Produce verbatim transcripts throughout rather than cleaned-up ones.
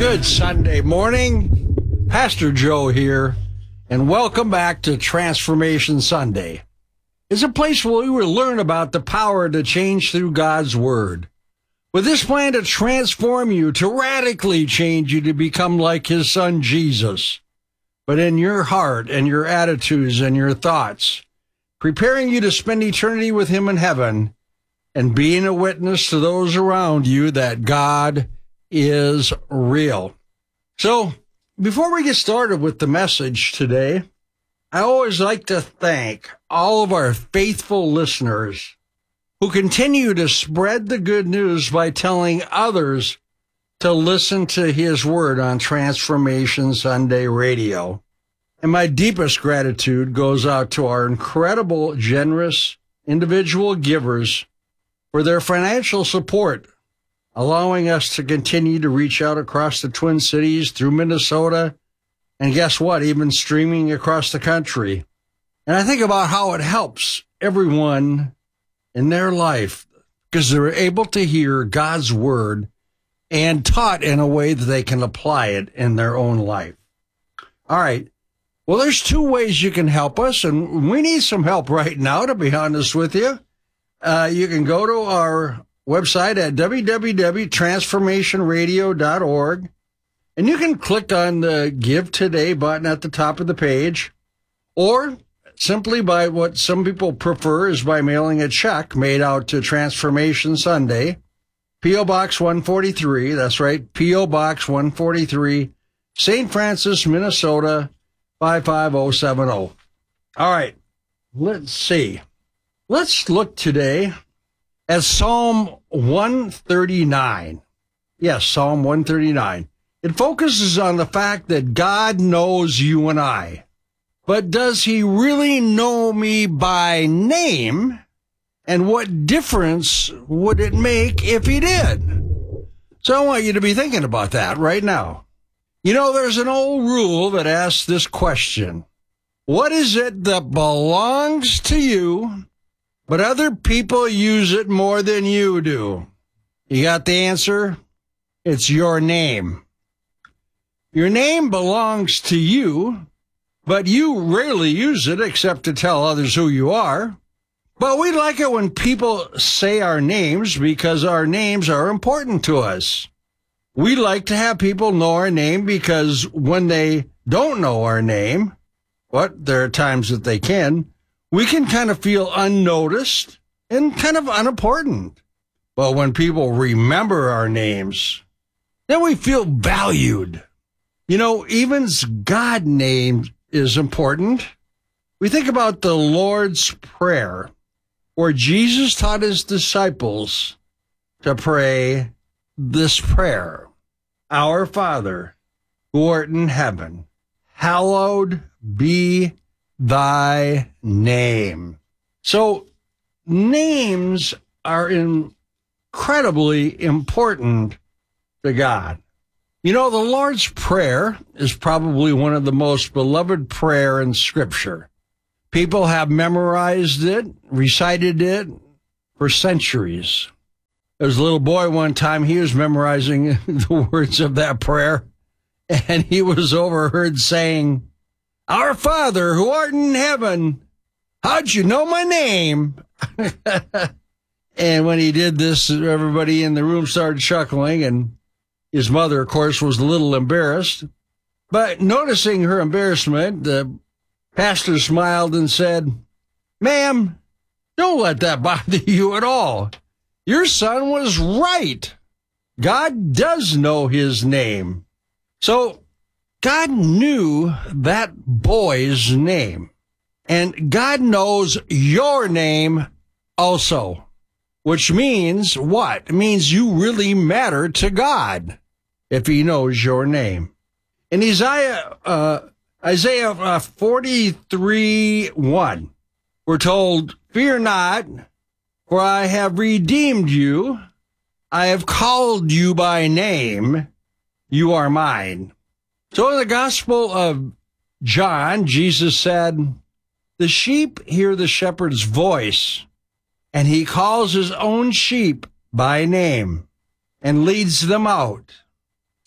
Good Sunday morning. Pastor Joe here, and welcome back to Transformation Sunday. It's a place where we will learn about the power to change through God's Word. With this plan to transform you, to radically change you to become like His Son Jesus, but in your heart and your attitudes and your thoughts, preparing you to spend eternity with Him in heaven and being a witness to those around you that God is real. So, before we get started with the message today, I always like to thank all of our faithful listeners who continue to spread the good news by telling others to listen to His Word on Transformation Sunday Radio. And my deepest gratitude goes out to our incredible, generous individual givers for their financial support, allowing us to continue to reach out across the Twin Cities, through Minnesota, and guess what, even streaming across the country. And I think about how it helps everyone in their life because they're able to hear God's Word and taught in a way that they can apply it in their own life. All right. Well, there's two ways you can help us, and we need some help right now, to be honest with you. Uh, you can go to our website at w w w dot transformation radio dot org, and you can click on the Give Today button at the top of the page, or simply by what some people prefer is by mailing a check made out to Transformation Sunday, P O. Box one forty-three, that's right, P O. Box one forty-three, Saint Francis, Minnesota, five five zero seven zero. All right, let's see. Let's look today at Psalm one thirty-nine. Yes, Psalm one thirty-nine. It focuses on the fact that God knows you and I. But does He really know me by name? And what difference would it make if He did? So I want you to be thinking about that right now. You know, there's an old rule that asks this question. What is it that belongs to you, but other people use it more than you do? You got the answer? It's your name. Your name belongs to you, but you rarely use it except to tell others who you are. But we like it when people say our names because our names are important to us. We like to have people know our name because when they don't know our name, but there are times that they can, we can kind of feel unnoticed and kind of unimportant. But when people remember our names, then we feel valued. You know, even God's name is important. We think about the Lord's Prayer, where Jesus taught His disciples to pray this prayer. Our Father, who art in heaven, hallowed be thy name. So names are incredibly important to God. You know, the Lord's Prayer is probably one of the most beloved prayer in Scripture. People have memorized it, recited it for centuries. There was a little boy one time, he was memorizing the words of that prayer, and he was overheard saying, Our Father, who art in heaven, how'd you know my name? And when he did this, everybody in the room started chuckling, and his mother, of course, was a little embarrassed. But noticing her embarrassment, the pastor smiled and said, Ma'am, don't let that bother you at all. Your son was right. God does know his name. So God knew that boy's name. And God knows your name also. Which means what? It means you really matter to God if He knows your name. In Isaiah, uh, Isaiah uh, forty-three one, we're told, Fear not, for I have redeemed you. I have called you by name. You are mine. So in the Gospel of John, Jesus said, The sheep hear the shepherd's voice, and He calls His own sheep by name and leads them out.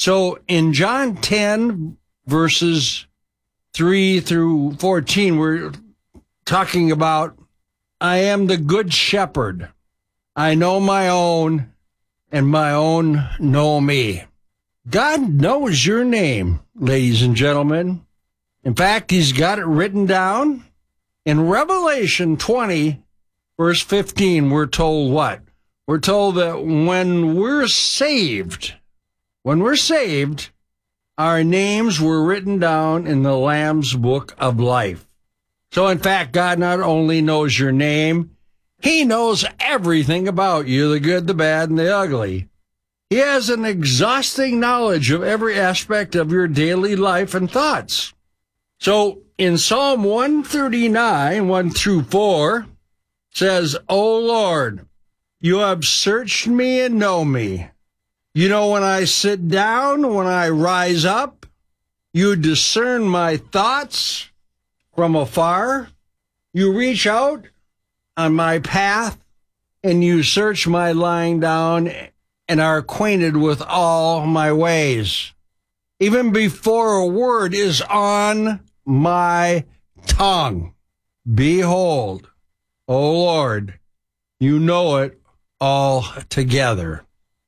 So in John ten, verses three through fourteen, we're talking about, I am the good shepherd. I know my own, and my own know me. God knows your name, ladies and gentlemen. In fact, he's got it written down. In Revelation twenty, verse fifteen, we're told what? We're told that when we're saved, when we're saved, our names were written down in the Lamb's book of life. So, in fact, God not only knows your name, he knows everything about you, the good, the bad, and the ugly. He has an exhausting knowledge of every aspect of your daily life and thoughts. So, in Psalm one thirty-nine, one through four, says, O Lord, you have searched me and know me. You know when I sit down, when I rise up. You discern my thoughts from afar. You reach out on my path, and you search my lying down and are acquainted with all my ways. Even before a word is on my tongue, behold, O Lord, you know it all together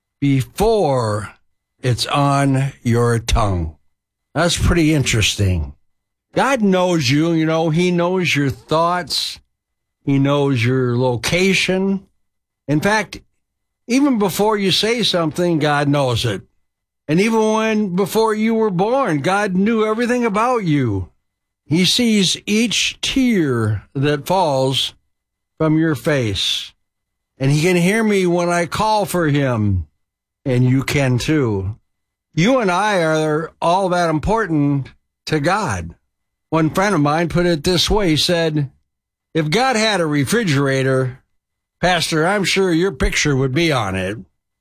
before it's on your tongue. That's pretty interesting. God knows you, you know, he knows your thoughts. He knows your location. In fact, even before you say something, God knows it. And even when, before you were born, God knew everything about you. He sees each tear that falls from your face. And he can hear me when I call for him. And you can too. You and I are all that important to God. One friend of mine put it this way. He said, if God had a refrigerator, Pastor, I'm sure your picture would be on it.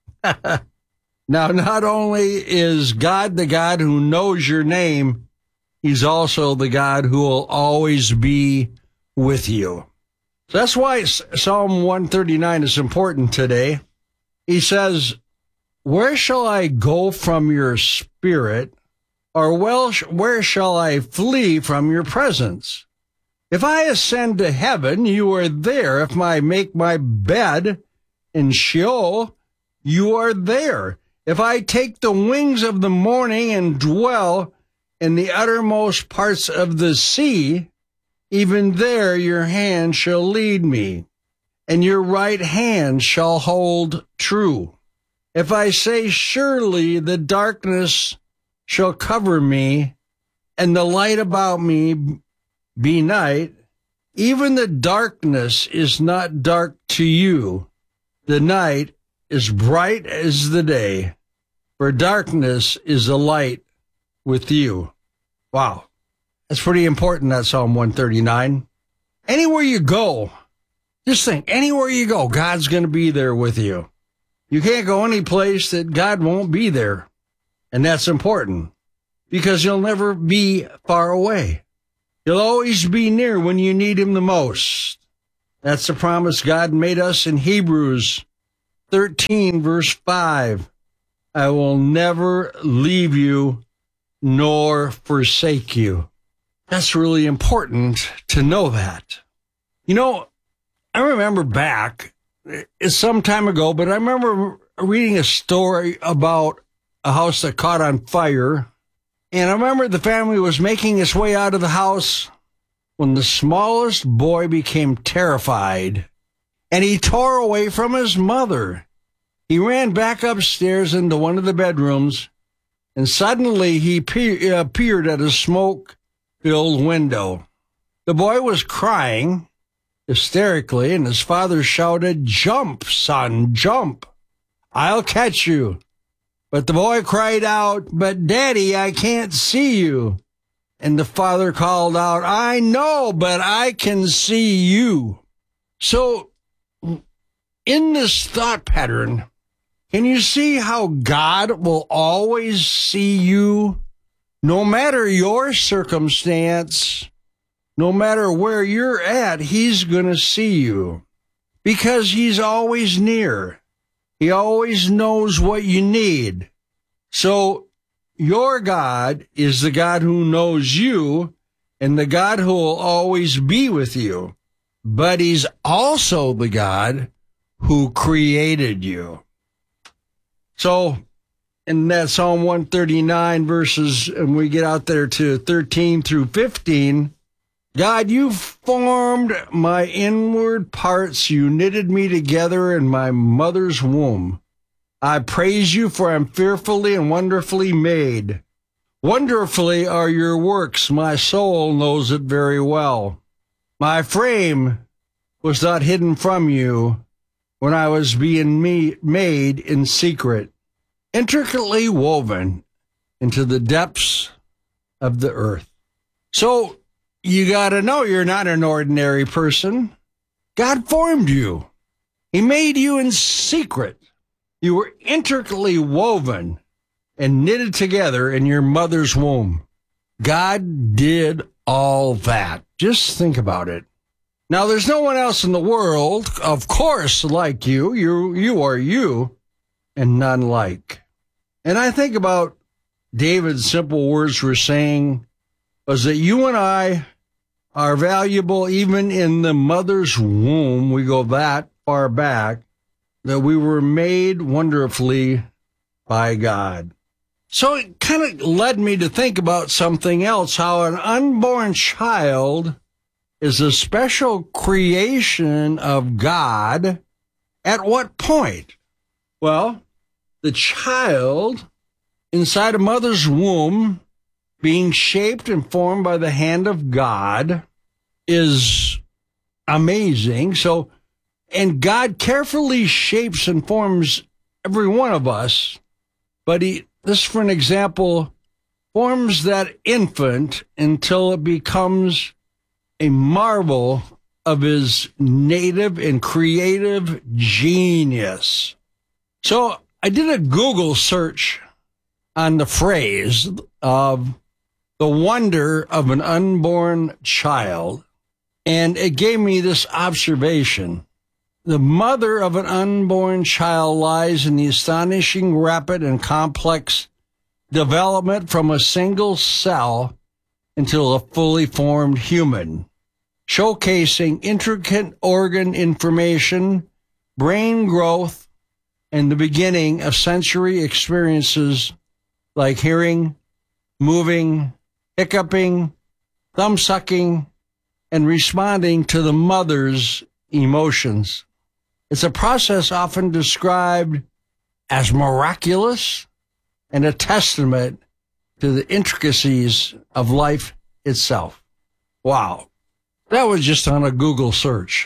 Now, not only is God the God who knows your name, he's also the God who will always be with you. So that's why Psalm one thirty-nine is important today. He says, where shall I go from your spirit, or where shall I flee from your presence? If I ascend to heaven, you are there. If I make my bed in Sheol, you are there. If I take the wings of the morning and dwell in the uttermost parts of the sea, even there your hand shall lead me, and your right hand shall hold true. If I say, surely the darkness shall cover me, and the light about me be night, even the darkness is not dark to you. The night is bright as the day, for darkness is a light with you. Wow. That's pretty important, that Psalm one thirty-nine. Anywhere you go, just think, anywhere you go, God's going to be there with you. You can't go any place that God won't be there. And that's important, because he'll never be far away. He'll always be near when you need him the most. That's the promise God made us in Hebrews thirteen, verse five. I will never leave you nor forsake you. That's really important to know that. You know, I remember back, it's some time ago, but I remember reading a story about a house that caught on fire. And I remember the family was making its way out of the house when the smallest boy became terrified, and he tore away from his mother. He ran back upstairs into one of the bedrooms, and suddenly he pe- appeared at a smoke-filled window. The boy was crying hysterically, and his father shouted, "Jump, son, jump. I'll catch you." But the boy cried out, "But Daddy, I can't see you." And the father called out, "I know, but I can see you." So, in this thought pattern, can you see how God will always see you, no matter your circumstance, no matter where you're at, he's going to see you, because he's always near. He always knows what you need. So your God is the God who knows you and the God who will always be with you. But he's also the God who created you. So in that Psalm one thirty-nine verses, and we get out there to thirteen through fifteen, God, you formed my inward parts. You knitted me together in my mother's womb. I praise you, for I'm fearfully and wonderfully made. Wonderfully are your works. My soul knows it very well. My frame was not hidden from you when I was being me- made in secret, intricately woven into the depths of the earth. So you got to know you're not an ordinary person. God formed you. He made you in secret. You were intricately woven and knitted together in your mother's womb. God did all that. Just think about it. Now, there's no one else in the world, of course, like you. You, you are you, and none like. And I think about David's simple words for saying was that you and I are valuable even in the mother's womb. We go that far back, that we were made wonderfully by God. So it kind of led me to think about something else, how an unborn child is a special creation of God. At what point? Well, the child inside a mother's womb, being shaped and formed by the hand of God, is amazing. So, and God carefully shapes and forms every one of us, but he, this for an example, forms that infant until it becomes a marvel of his native and creative genius. So I did a Google search on the phrase of the wonder of an unborn child, and it gave me this observation. The mother of an unborn child lies in the astonishing, rapid, and complex development from a single cell until a fully formed human, showcasing intricate organ information, brain growth, and the beginning of sensory experiences like hearing, moving, hiccuping, thumb-sucking, and responding to the mother's emotions. It's a process often described as miraculous and a testament to the intricacies of life itself. Wow. That was just on a Google search.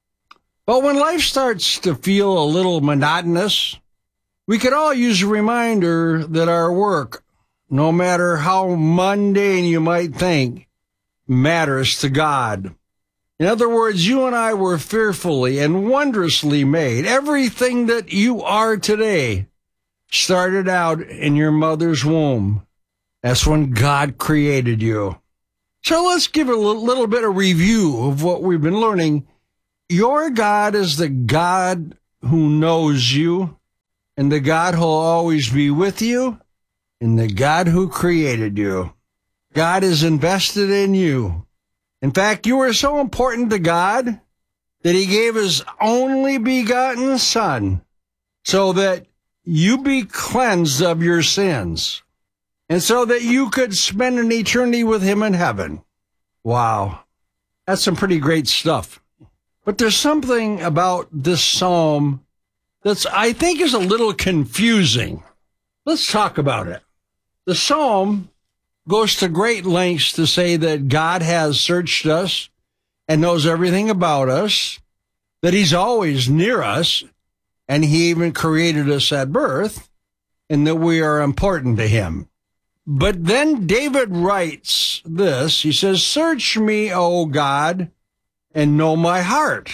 But when life starts to feel a little monotonous, we could all use a reminder that our work, no matter how mundane you might think, matters to God. In other words, you and I were fearfully and wondrously made. Everything that you are today started out in your mother's womb. That's when God created you. So let's give a little bit of review of what we've been learning. Your God is the God who knows you, and the God who will always be with you, and the God who created you. God is invested in you. In fact, you are so important to God that he gave his only begotten Son so that you be cleansed of your sins and so that you could spend an eternity with him in heaven. Wow, that's some pretty great stuff. But there's something about this psalm that's, I think, is a little confusing. Let's talk about it. The psalm goes to great lengths to say that God has searched us and knows everything about us, that he's always near us, and he even created us at birth, and that we are important to him. But then David writes this. He says, "Search me, O God, and know my heart.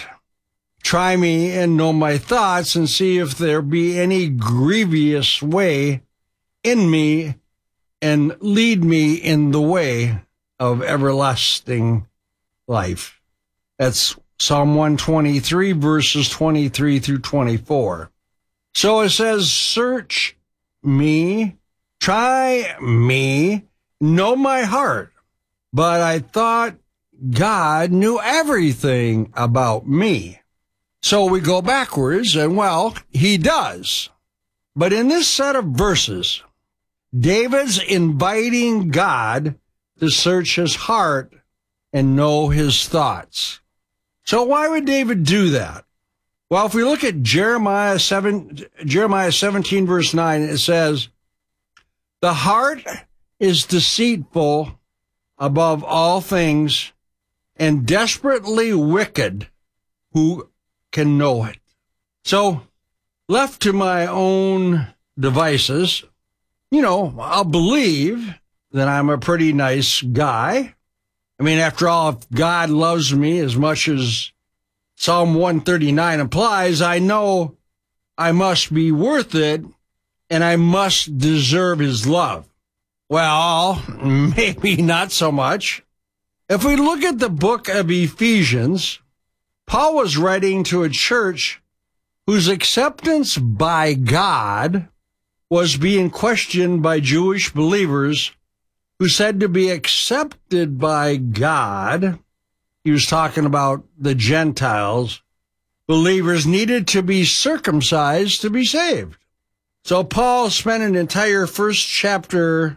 Try me and know my thoughts, and see if there be any grievous way in me, and lead me in the way of everlasting life." That's Psalm one twenty-three, verses twenty-three through twenty-four. So it says, search me, Try me, know my heart. But I thought God knew everything about me. So we go backwards, and well, he does. But in this set of verses, David's inviting God to search his heart and know his thoughts. So why would David do that? Well, if we look at Jeremiah seven, Jeremiah seventeen, verse nine, it says, "The heart is deceitful above all things and desperately wicked. Who can know it?" So, left to my own devices, you know, I'll believe that I'm a pretty nice guy. I mean, after all, if God loves me as much as Psalm one thirty-nine implies, I know I must be worth it and I must deserve his love. Well, maybe not so much. If we look at the book of Ephesians, Paul was writing to a church whose acceptance by God was being questioned by Jewish believers who said to be accepted by God. He was talking about the Gentiles. Believers needed to be circumcised to be saved. So Paul spent an entire first chapter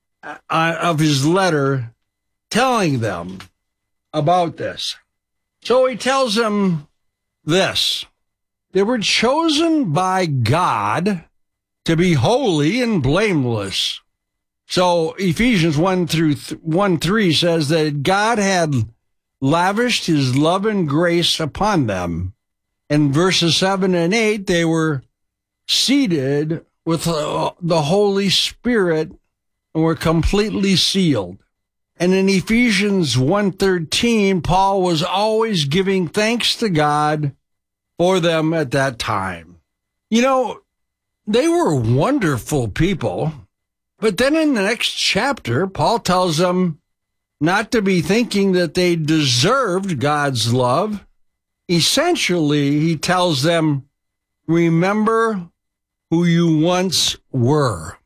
of his letter telling them about this. So he tells them this: they were chosen by God to be holy and blameless. So Ephesians one through one three says that God had lavished his love and grace upon them. In verses seven and eight, they were seated with the Holy Spirit and were completely sealed. And in Ephesians one thirteen, Paul was always giving thanks to God for them at that time. You know, they were wonderful people. But then in the next chapter, Paul tells them not to be thinking that they deserved God's love. Essentially, he tells them, remember who you once were.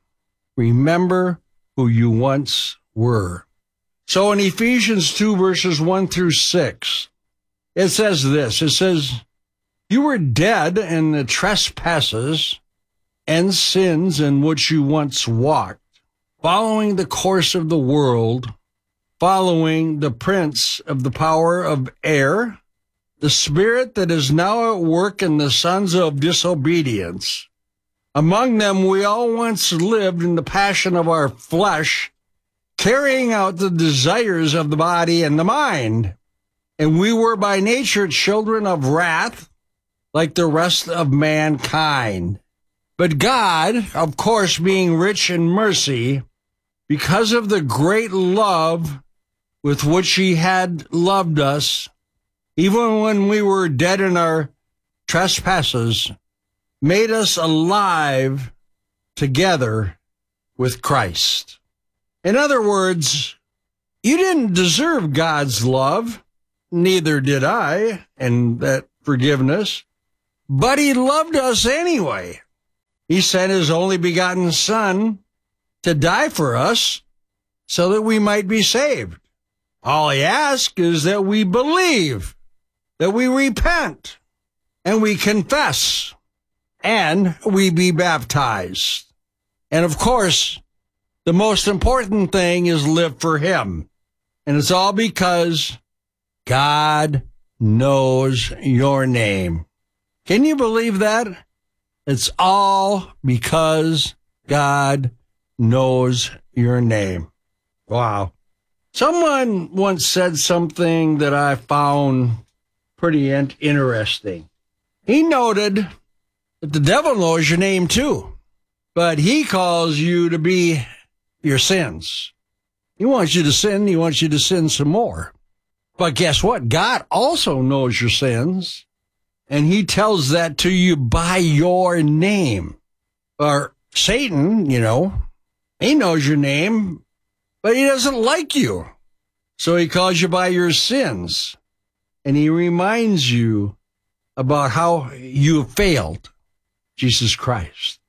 Remember who you once were. So in Ephesians two, verses one through six, it says this. It says, "You were dead in the trespasses and sins in which you once walked, following the course of the world, following the prince of the power of air, the spirit that is now at work in the sons of disobedience. Among them we all once lived in the passion of our flesh, carrying out the desires of the body and the mind. And we were by nature children of wrath, like the rest of mankind. But God, of course, being rich in mercy, because of the great love with which he had loved us, even when we were dead in our trespasses, made us alive together with Christ." In other words, you didn't deserve God's love, neither did I, and that forgiveness, but he loved us anyway. He sent his only begotten Son to die for us so that we might be saved. All he asks is that we believe, that we repent, and we confess, and we be baptized. And of course, the most important thing is live for him. And it's all because God knows your name. Can you believe that? It's all because God knows your name. Wow. Someone once said something that I found pretty interesting. He noted that the devil knows your name too, but he calls you to be your sins. He wants you to sin. He wants you to sin some more. But guess what? God also knows your sins, and he tells that to you by your name. Or Satan, you know, he knows your name, but he doesn't like you. So he calls you by your sins, and he reminds you about how you have failed Jesus Christ.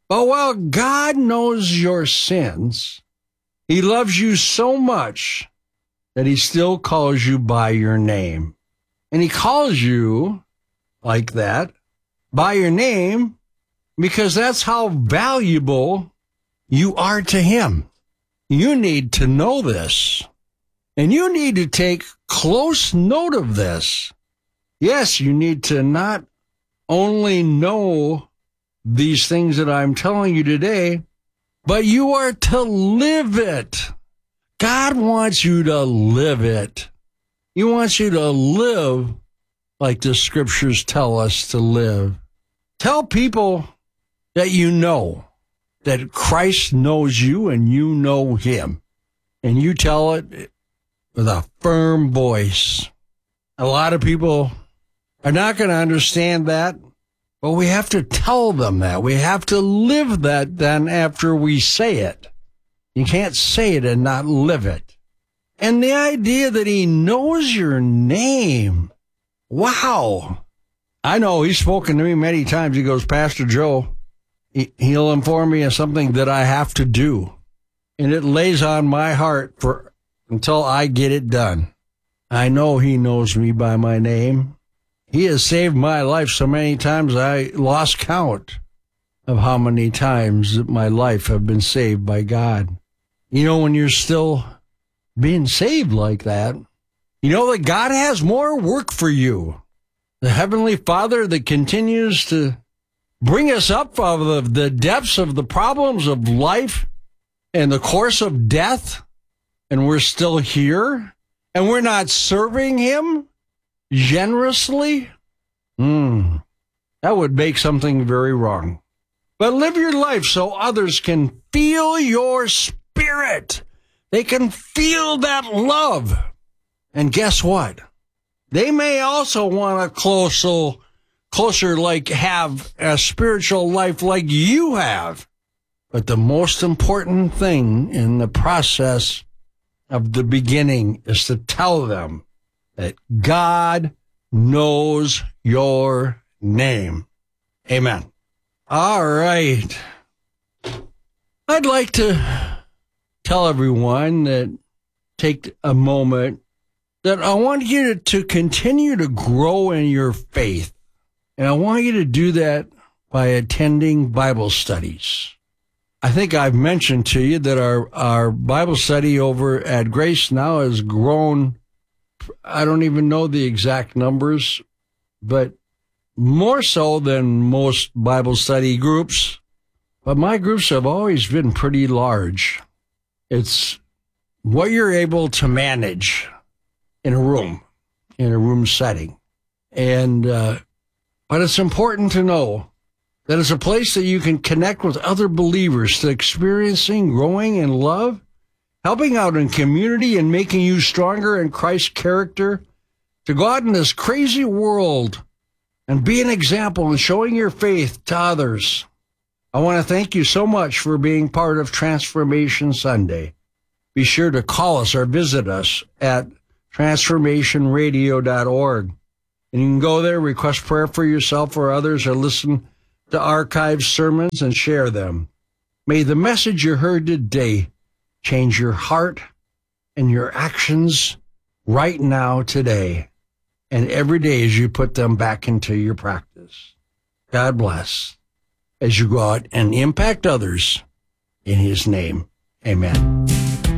But while God knows your sins, he loves you so much that he still calls you by your name. And he calls you like that by your name because that's how valuable you are to him. You need to know this. And you need to take close note of this. Yes, you need to not only know these things that I'm telling you today, but you are to live it. God wants you to live it. He wants you to live like the scriptures tell us to live. Tell people that you know, that Christ knows you and you know him. And you tell it with a firm voice. A lot of people are not going to understand that, but we have to tell them that. We have to live that then after we say it. You can't say it and not live it. And the idea that he knows your name. Wow. I know he's spoken to me many times. He goes, Pastor Joe, he'll inform me of something that I have to do. And it lays on my heart for until I get it done. I know he knows me by my name. He has saved my life so many times I lost count of how many times that my life have been saved by God. You know, when you're still being saved like that, you know that God has more work for you. The Heavenly Father that continues to bring us up out of the depths of the problems of life and the course of death, and we're still here, and we're not serving him generously, hmm, that would make something very wrong. But live your life so others can feel your spirit. They can feel that love. And guess what? They may also want a closer, closer, like have a spiritual life like you have. But the most important thing in the process of the beginning is to tell them that God knows your name. Amen. All right. I'd like to tell everyone that take a moment that I want you to, to continue to grow in your faith. And I want you to do that by attending Bible studies. I think I've mentioned to you that our, our Bible study over at Grace now has grown. I don't even know the exact numbers, but more so than most Bible study groups. But my groups have always been pretty large. It's what you're able to manage in a room, in a room setting. And, uh, but it's important to know that it's a place that you can connect with other believers to experiencing, growing in love, helping out in community and making you stronger in Christ's character, to go out in this crazy world and be an example and showing your faith to others. I want to thank you so much for being part of Transformation Sunday. Be sure to call us or visit us at transformation radio dot org. And you can go there, request prayer for yourself or others, or listen to archived sermons and share them. May the message you heard today change your heart and your actions right now, today, and every day as you put them back into your practice. God bless as you go out and impact others in his name. Amen.